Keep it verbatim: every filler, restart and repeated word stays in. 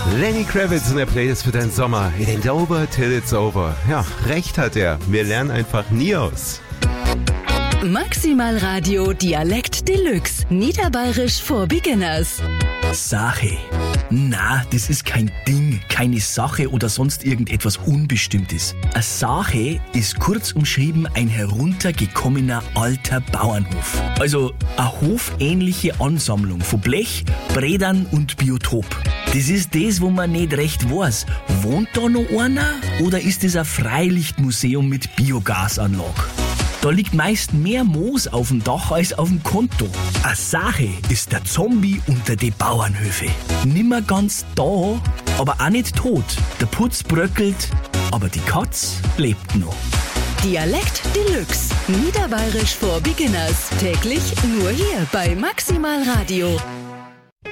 Lenny Kravitz in der Playlist für deinen Sommer. It ain't over till it's over. Ja, recht hat er. Wir lernen einfach nie aus. Maximal Radio Dialekt Deluxe. Niederbayerisch for Beginners. Sache. Na, das ist kein Ding, keine Sache oder sonst irgendetwas Unbestimmtes. Eine Sache ist kurz umschrieben ein heruntergekommener alter Bauernhof. Also eine hofähnliche Ansammlung von Blech, Brädern und Biotop. Das ist das, wo man nicht recht weiß. Wohnt da noch einer oder ist das ein Freilichtmuseum mit Biogasanlage? Da liegt meist mehr Moos auf dem Dach als auf dem Konto. Eine Sache ist der Zombie unter den Bauernhöfe. Nimmer ganz da, aber auch nicht tot. Der Putz bröckelt, aber die Katz lebt noch. Dialekt Deluxe. Niederbayerisch for Beginners. Täglich nur hier bei Maximal Radio.